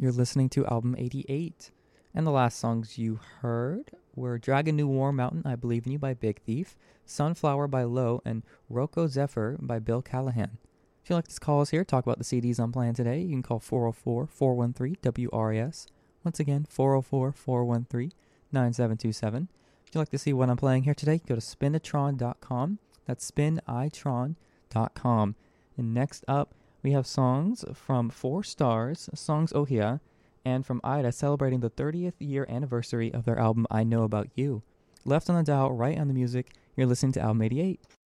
You're listening to album 88. And the last songs you heard were Dragon New War Mountain, I Believe in You by Big Thief, Sunflower by Low, and Rocco Zephyr by Bill Callahan. If you'd like to call us here, talk about the CDs I'm playing today, you can call 404-413-WRES. Once again, 404-413-9727. If you'd like to see what I'm playing here today, go to spinitron.com. That's spinitron.com. And next up, we have songs from 4 Stars, Songs Ohia, and from Ida celebrating the 30th year anniversary of their album I Know About You. Left on the dial, right on the music, you're listening to album 88.